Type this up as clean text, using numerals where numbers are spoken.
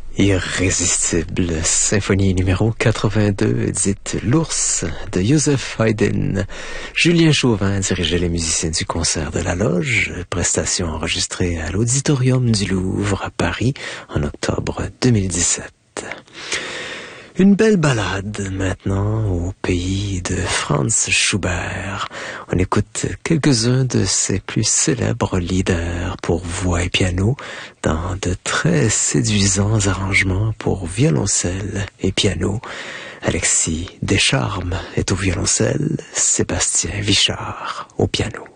Irrésistible, symphonie numéro 82, dite L'Ours, de Joseph Haydn. Julien Chauvin dirigeait les musiciens du concert de la Loge, prestation enregistrée à l'Auditorium du Louvre à Paris en octobre 2017. Une belle ballade maintenant au pays de Franz Schubert. On écoute quelques-uns de ses plus célèbres leaders pour voix et piano dans de très séduisants arrangements pour violoncelle et piano. Alexis Descharmes est au violoncelle, Sébastien Vichard au piano.